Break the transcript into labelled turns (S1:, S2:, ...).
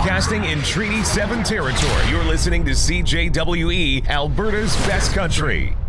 S1: Broadcasting in Treaty 7 territory, you're listening to CJWE, Alberta's best country.